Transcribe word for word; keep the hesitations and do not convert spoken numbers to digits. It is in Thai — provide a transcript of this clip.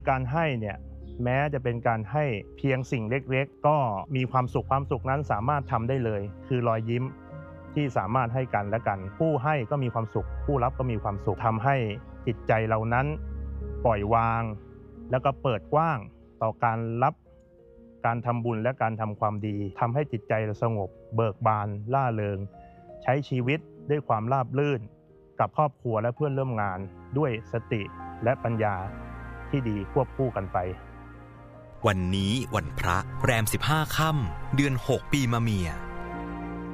การให้เนี่ยแม้จะเป็นการให้เพียงสิ่งเล็กๆก็มีความสุขความสุขนั้นสามารถทำได้เลยคือรอยยิ้มที่สามารถให้กันและกันผู้ให้ก็มีความสุขผู้รับก็มีความสุขทำให้จิตใจเรานั้นปล่อยวางแล้วก็เปิดกว้างต่อการรับการทำบุญและการทำความดีทำให้จิตใจเราสงบเบิกบานร่าเริงใช้ชีวิตด้วยความราบรื่นกับครอบครัวและเพื่อนร่วมงานด้วยสติและปัญญาที่ดีควบคู่กันไปวันนี้วันพระแรมสิบห้าค่ำเดือนหกปีมะเมีย